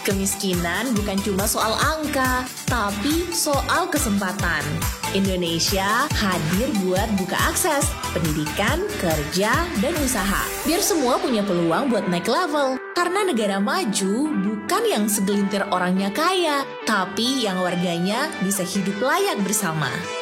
Kemiskinan bukan cuma soal angka, tapi soal kesempatan. Indonesia hadir buat buka akses, pendidikan, kerja, dan usaha. Biar semua punya peluang buat naik level. Karena negara maju bukan yang segelintir orangnya kaya, tapi yang warganya bisa hidup layak bersama.